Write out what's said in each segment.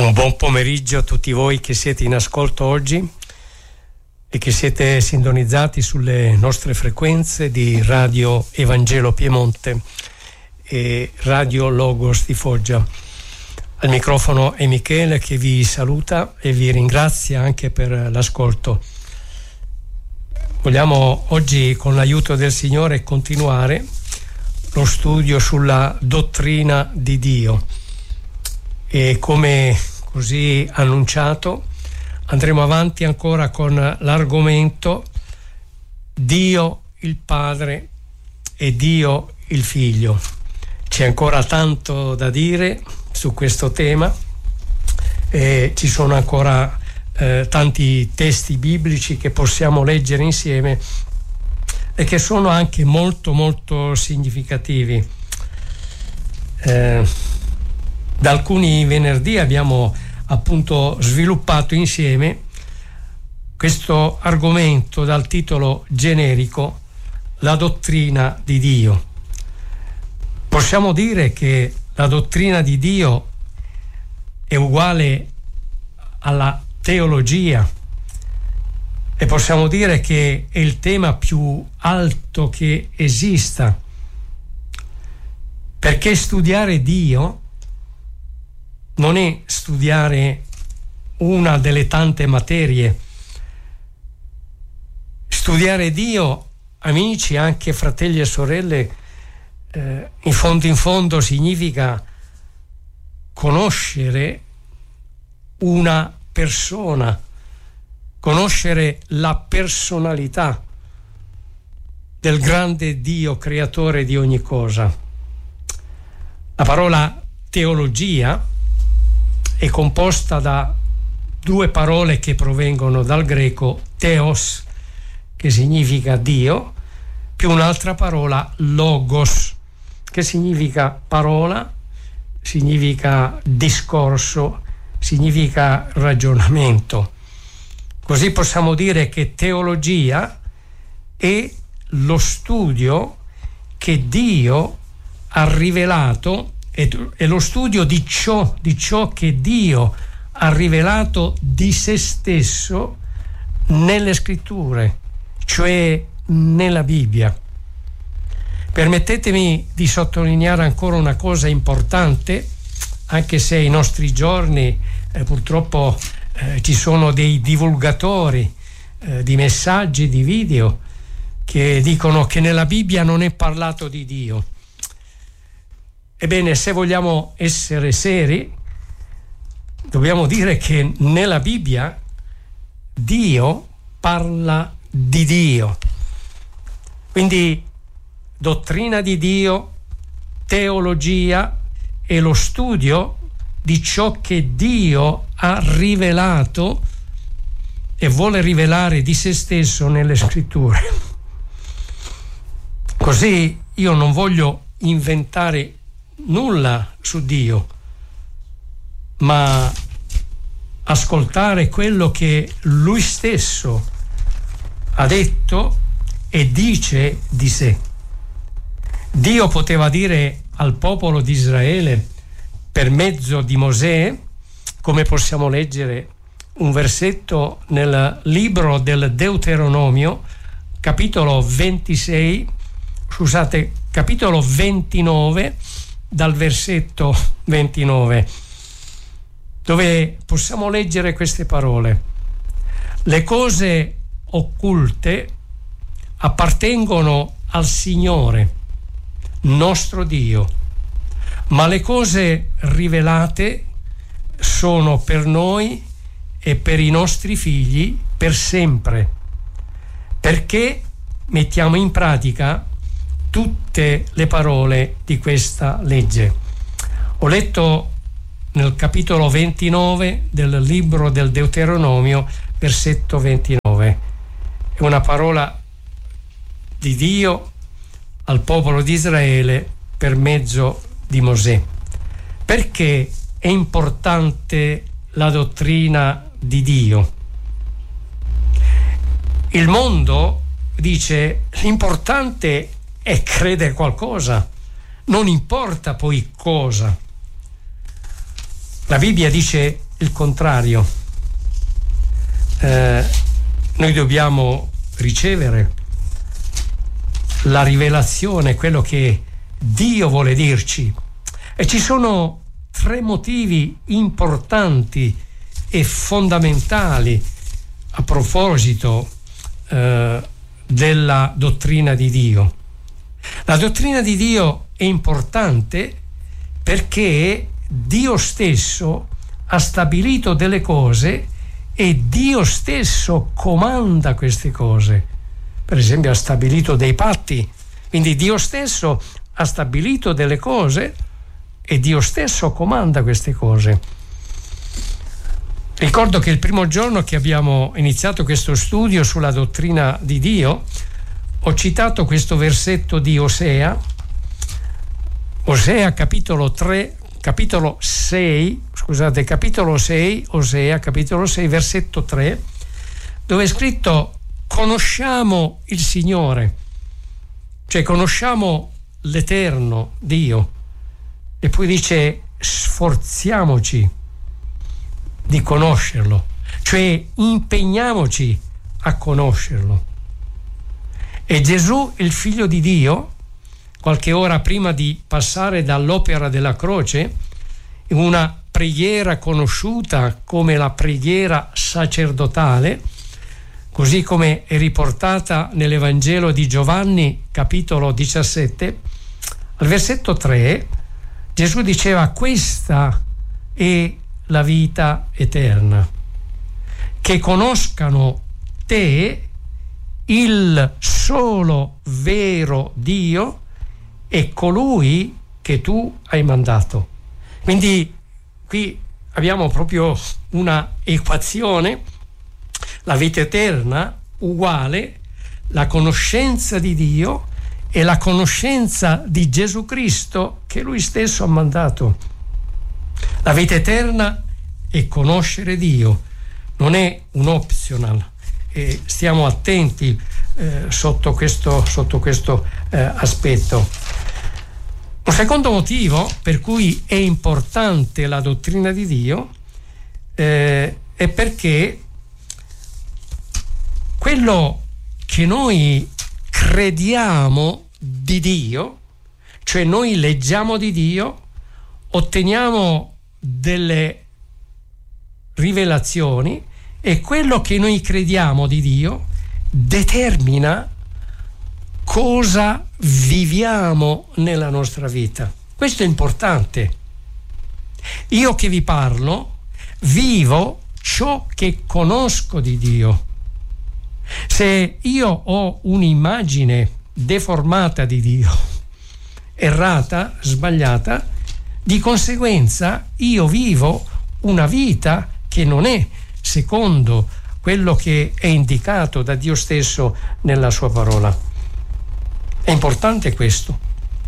Un buon pomeriggio a tutti voi che siete in ascolto oggi e che siete sintonizzati sulle nostre frequenze di Radio Evangelo Piemonte e Radio Logos di Foggia. Al microfono è Michele che vi saluta e vi ringrazia anche per l'ascolto. Vogliamo oggi, con l'aiuto del Signore, continuare lo studio sulla dottrina di Dio. E come così annunciato andremo avanti ancora con l'argomento Dio il Padre e Dio il Figlio. C'è ancora tanto da dire su questo tema e ci sono ancora tanti testi biblici che possiamo leggere insieme e che sono anche molto molto significativi. Da alcuni venerdì abbiamo appunto sviluppato insieme questo argomento dal titolo generico La dottrina di Dio. Possiamo dire che la dottrina di Dio è uguale alla teologia e possiamo dire che è il tema più alto che esista, perché studiare Dio non è studiare una delle tante materie. Studiare Dio, amici, anche fratelli e sorelle, in fondo significa conoscere una persona, conoscere la personalità del grande Dio creatore di ogni cosa. La parola teologia è composta da due parole che provengono dal greco theos, che significa Dio, più un'altra parola logos, che significa parola, significa discorso, significa ragionamento. Così possiamo dire che teologia è lo studio che Dio ha rivelato, è lo studio di ciò che Dio ha rivelato di se stesso nelle scritture, cioè nella Bibbia. Permettetemi di sottolineare ancora una cosa importante, anche se ai nostri giorni purtroppo ci sono dei divulgatori di messaggi, di video, che dicono che nella Bibbia non è parlato di Dio. Ebbene, se vogliamo essere seri, dobbiamo dire che nella Bibbia Dio parla di Dio. Quindi dottrina di Dio, teologia è lo studio di ciò che Dio ha rivelato e vuole rivelare di se stesso nelle scritture. Così io non voglio inventare nulla su Dio, ma ascoltare quello che Lui stesso ha detto e dice di sé. Dio poteva dire al popolo di Israele per mezzo di Mosè, come possiamo leggere un versetto nel libro del Deuteronomio, capitolo 29, dal versetto 29, dove possiamo leggere queste parole: le cose occulte appartengono al Signore, nostro Dio, ma le cose rivelate sono per noi e per i nostri figli per sempre, perché mettiamo in pratica tutte le parole di questa legge. Ho letto nel capitolo 29 del libro del Deuteronomio, versetto 29. È una parola di Dio al popolo di Israele per mezzo di Mosè. Perché è importante la dottrina di Dio? Il mondo dice l'importante è credere qualcosa, non importa poi cosa. La Bibbia dice il contrario. Noi dobbiamo ricevere la rivelazione, quello che Dio vuole dirci, e ci sono 3 motivi importanti e fondamentali a proposito della dottrina di Dio. La dottrina di Dio è importante perché Dio stesso ha stabilito delle cose e Dio stesso comanda queste cose. Per esempio ha stabilito dei patti, quindi Dio stesso ha stabilito delle cose e Dio stesso comanda queste cose. Ricordo che il primo giorno che abbiamo iniziato questo studio sulla dottrina di Dio ho citato questo versetto di Osea capitolo 6, Osea capitolo 6 versetto 3, dove è scritto: conosciamo il Signore, cioè conosciamo l'Eterno Dio, e poi dice sforziamoci di conoscerlo, cioè impegniamoci a conoscerlo. E Gesù, il Figlio di Dio, qualche ora prima di passare dall'opera della croce, in una preghiera conosciuta come la preghiera sacerdotale, così come è riportata nell'Evangelo di Giovanni, capitolo 17, al versetto 3, Gesù diceva: questa è la vita eterna, che conoscano te, il solo vero Dio, e colui che tu hai mandato. Quindi qui abbiamo proprio una equazione: la vita eterna uguale la conoscenza di Dio e la conoscenza di Gesù Cristo che Lui stesso ha mandato. La vita eterna è conoscere Dio, non è un optional, e stiamo attenti sotto questo aspetto. Un secondo motivo per cui è importante la dottrina di Dio è perché quello che noi crediamo di Dio, cioè noi leggiamo di Dio, otteniamo delle rivelazioni, e quello che noi crediamo di Dio determina cosa viviamo nella nostra vita. Questo è importante. Io che vi parlo vivo ciò che conosco di Dio. Se io ho un'immagine deformata di Dio, errata, sbagliata, di conseguenza io vivo una vita che non è secondo quello che è indicato da Dio stesso nella sua parola. È importante questo.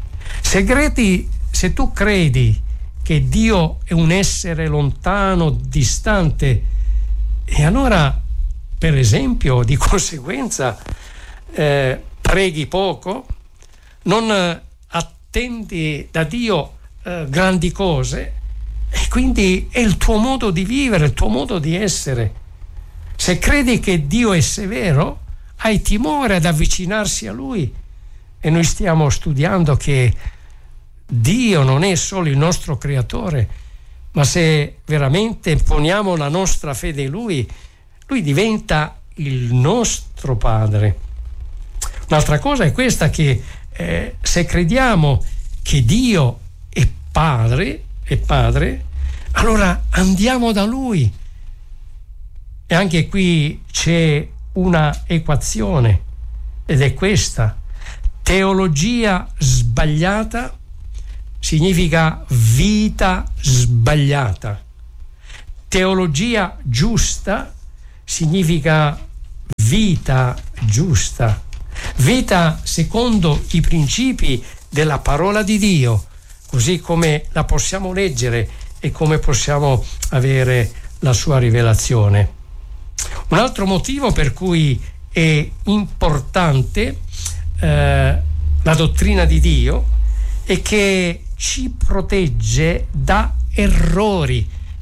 Se tu credi che Dio è un essere lontano, distante, e allora, per esempio, di conseguenza preghi poco, non attendi da Dio grandi cose, e quindi è il tuo modo di vivere, il tuo modo di essere. Se credi che Dio è severo, hai timore ad avvicinarsi a Lui, e noi stiamo studiando che Dio non è solo il nostro creatore, ma se veramente poniamo la nostra fede in Lui, Lui diventa il nostro Padre. Un'altra cosa è questa, che se crediamo che Dio è Padre, allora andiamo da Lui. E anche qui c'è una equazione, ed è questa: teologia sbagliata significa vita sbagliata. Teologia giusta significa vita giusta. Vita secondo i principi della parola di Dio, così come la possiamo leggere e come possiamo avere la sua rivelazione. Un altro motivo per cui è importante la dottrina di Dio è che ci protegge da errori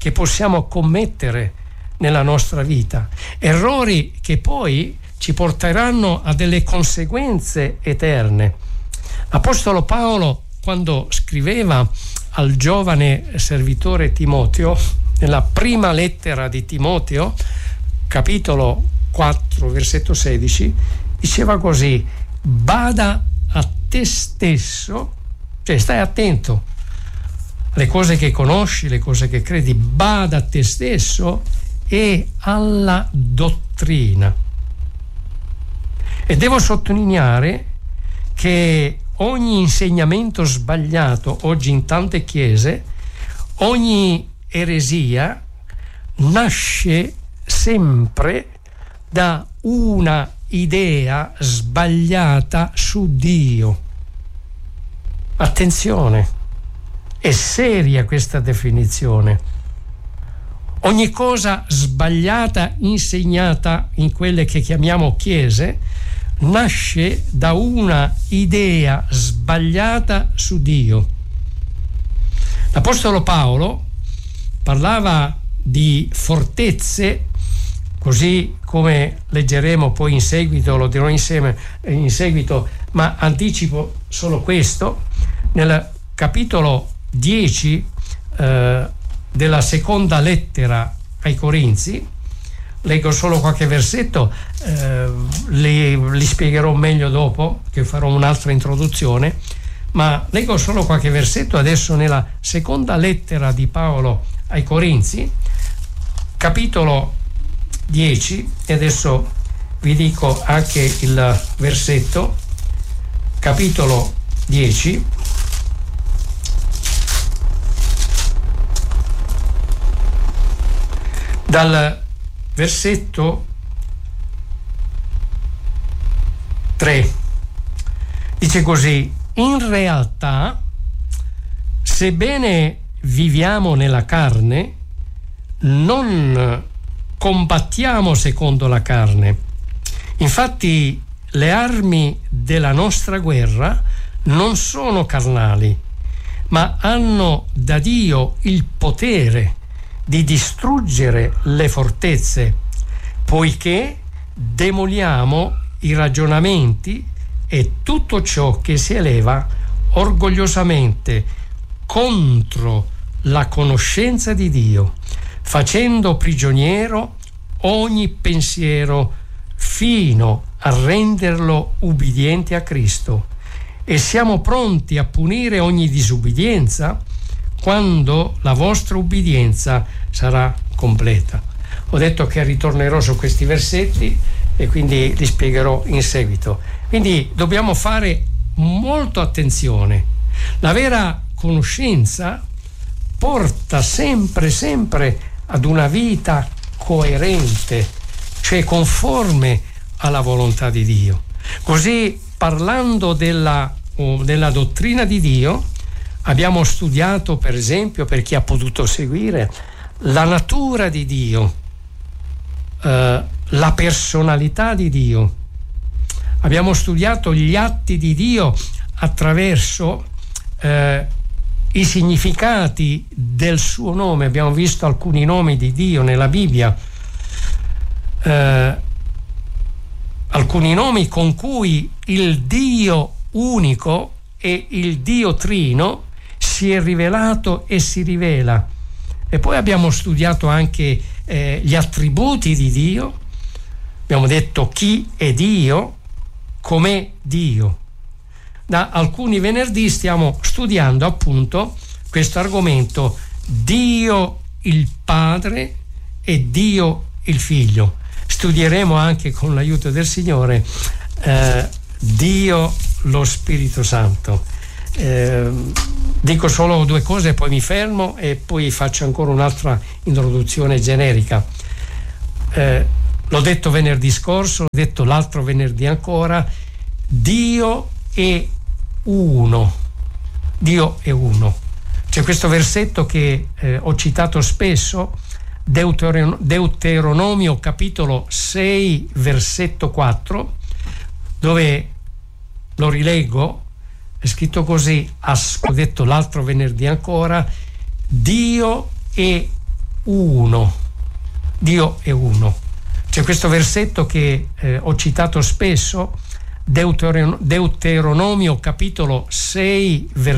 che possiamo commettere nella nostra vita, errori che poi ci porteranno a delle conseguenze eterne. L'Apostolo Paolo, quando scriveva al giovane servitore Timoteo, nella prima lettera di Timoteo, capitolo 4, versetto 16, diceva così: bada a te stesso, cioè stai attento alle cose che conosci, le cose che credi, bada a te stesso e alla dottrina. E devo sottolineare che ogni insegnamento sbagliato oggi in tante chiese, ogni eresia nasce sempre da una idea sbagliata su Dio. Attenzione, è seria questa definizione. Ogni cosa sbagliata insegnata in quelle che chiamiamo chiese nasce da una idea sbagliata su Dio. L'Apostolo Paolo parlava di fortezze, così come leggeremo poi in seguito, lo dirò insieme in seguito, ma anticipo solo questo. Nel capitolo 10 della seconda lettera ai Corinzi, leggo solo qualche versetto, li spiegherò meglio dopo, che farò un'altra introduzione, ma leggo solo qualche versetto adesso nella seconda lettera di Paolo ai Corinzi, capitolo 10, e adesso vi dico anche il versetto, capitolo 10, dal versetto 3, dice così: in realtà, sebbene viviamo nella carne, non combattiamo secondo la carne. Infatti le armi della nostra guerra non sono carnali, ma hanno da Dio il potere di distruggere le fortezze, poiché demoliamo i ragionamenti e tutto ciò che si eleva orgogliosamente contro la conoscenza di Dio, facendo prigioniero ogni pensiero fino a renderlo ubbidiente a Cristo, e siamo pronti a punire ogni disubbidienza quando la vostra ubbidienza sarà completa. Ho detto che ritornerò su questi versetti e quindi li spiegherò in seguito. Quindi dobbiamo fare molta attenzione. La vera conoscenza porta sempre ad una vita coerente, cioè conforme alla volontà di Dio. Così, parlando della dottrina di Dio, abbiamo studiato, per esempio, per chi ha potuto seguire, la natura di Dio, la personalità di Dio. Abbiamo studiato gli atti di Dio attraverso i significati del suo nome. Abbiamo visto alcuni nomi di Dio nella Bibbia, alcuni nomi con cui il Dio unico e il Dio trino si è rivelato e si rivela. E poi abbiamo studiato anche gli attributi di Dio. Abbiamo detto chi è Dio, com'è Dio. Da alcuni venerdì stiamo studiando appunto questo argomento: Dio il Padre e Dio il Figlio. Studieremo anche, con l'aiuto del Signore, Dio lo Spirito Santo. Dico solo due cose e poi mi fermo e poi faccio ancora un'altra introduzione generica. L'ho detto venerdì scorso, l'ho detto l'altro venerdì ancora: Dio è uno. Dio è uno. C'è questo versetto che ho citato spesso, Deuteronomio capitolo 6 versetto 4, dove lo rileggo. È scritto così: ho detto l'altro venerdì ancora, Dio è uno. Dio è uno. C'è questo versetto che ho citato spesso, Deuteronomio capitolo 6, versetto